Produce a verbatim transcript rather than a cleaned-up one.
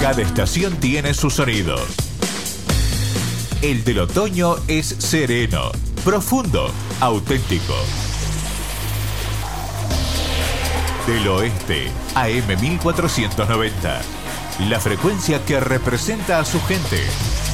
Cada estación tiene su sonido. El del otoño es sereno, profundo, auténtico. Del oeste, A M mil cuatrocientos noventa. La frecuencia que representa a su gente.